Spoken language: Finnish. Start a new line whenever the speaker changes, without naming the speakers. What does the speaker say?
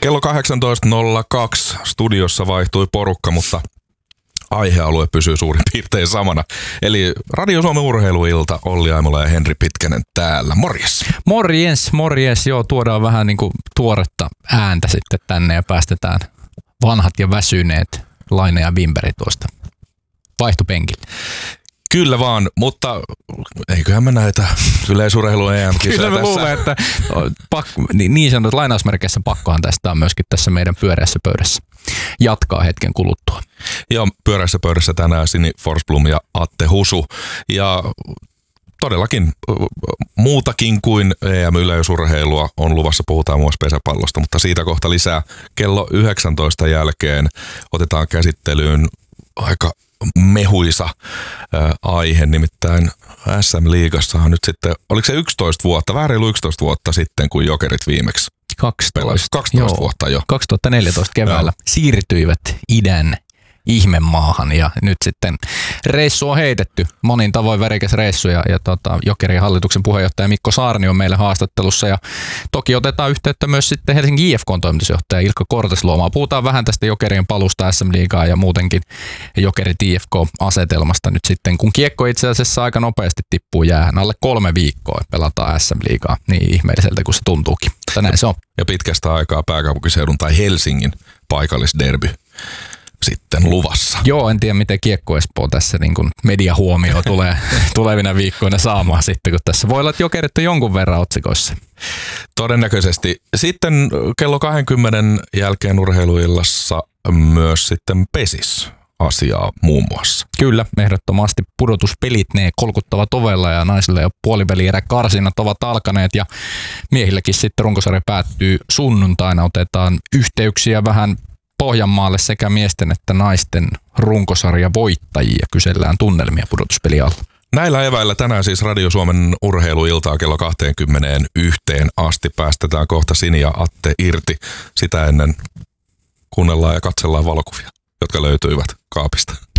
Kello 18.02 studiossa vaihtui porukka, mutta aihealue pysyy suurin piirtein samana. Eli Radio Suomen urheiluilta, Olli Aimola ja Henri Pitkänen täällä. Morjes.
Morjes. Joo, tuodaan vähän niin kuin tuoretta ääntä sitten tänne ja päästetään vanhat ja väsyneet Laine ja Wimberi tuosta vaihtopenkille.
Kyllä vaan, mutta eiköhän me näitä yleisurheilu EM-kisoja
Kyllä mä luulen, että niin sanotut lainausmerkeissä pakkohan tästä on myöskin tässä meidän pyöreässä pöydässä jatkaa hetken kuluttua.
Joo, pyöreässä pöydässä tänään Sini Forsblom ja Atte Husu. Ja todellakin muutakin kuin EM-yleisurheilua on luvassa, puhutaan muun muassa pesäpallosta, mutta siitä kohta lisää kello 19 jälkeen otetaan käsittelyyn aika mehuisa aihe, nimittäin SM-liigassahan nyt sitten, oliko se 11 vuotta, vähän reilu 11 vuotta sitten, kun Jokerit viimeksi 12 vuotta jo.
2014 keväällä siirtyivät idän ihmemaahan ja nyt sitten reissu on heitetty. Monin tavoin värikäs reissu ja Jokerin hallituksen puheenjohtaja Mikko Saarni on meillä haastattelussa ja toki otetaan yhteyttä myös sitten Helsingin IFK:n toimitusjohtaja Ilkka Kortesluomaa. Puhutaan vähän tästä Jokerien palusta SM-liigaan ja muutenkin Jokerit IFK-asetelmasta nyt sitten, kun kiekko itse asiassa aika nopeasti tippuu jäähän. Alle 3 viikkoa pelataan SM-liigaa, niin ihmeelliseltä kuin se tuntuukin. Mutta näin se on.
Ja pitkästä aikaa pääkaupunkiseudun tai Helsingin paikallisderby sitten luvassa.
Joo, en tiedä miten Kiekko Espoo tässä niin kuin mediahuomio tulee tulevina viikkoina saamaan sitten, kun tässä voi olla, että Jokerit on jonkun verran otsikoissa.
Todennäköisesti. Sitten kello 20 jälkeen urheiluillassa myös sitten PESIS asiaa muun muassa.
Kyllä, ehdottomasti pudotuspelit, ne kolkuttavat ovella ja naisille jo puolivälierä karsinnat ovat alkaneet ja miehilläkin sitten runkosarja päättyy sunnuntaina. Otetaan yhteyksiä vähän Pohjanmaalle sekä miesten että naisten runkosarja voittajia. Kysellään tunnelmia pudotuspeli alla.
Näillä eväillä tänään siis Radio Suomen urheiluiltaa kello 21 asti päästetään kohta Sini ja Atte irti. Sitä ennen kuunnellaan ja katsellaan valokuvia, jotka löytyivät kaapista.